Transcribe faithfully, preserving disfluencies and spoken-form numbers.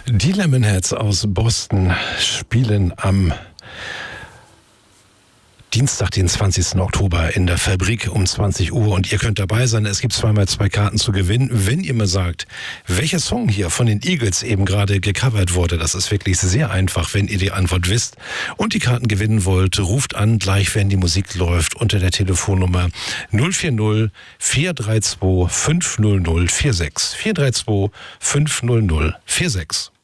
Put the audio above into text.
Die Lemonheads aus Boston spielen am Dienstag, den zwanzigsten Oktober in der Fabrik um zwanzig Uhr und ihr könnt dabei sein. Es gibt zweimal zwei Karten zu gewinnen. Wenn ihr mir sagt, welcher Song hier von den Eagles eben gerade gecovert wurde, das ist wirklich sehr einfach, wenn ihr die Antwort wisst und die Karten gewinnen wollt, ruft an, gleich wenn die Musik läuft, unter der Telefonnummer null vier null, vier drei zwei, fünf null null vier sechs. vier drei zwei, fünf null null vier sechs.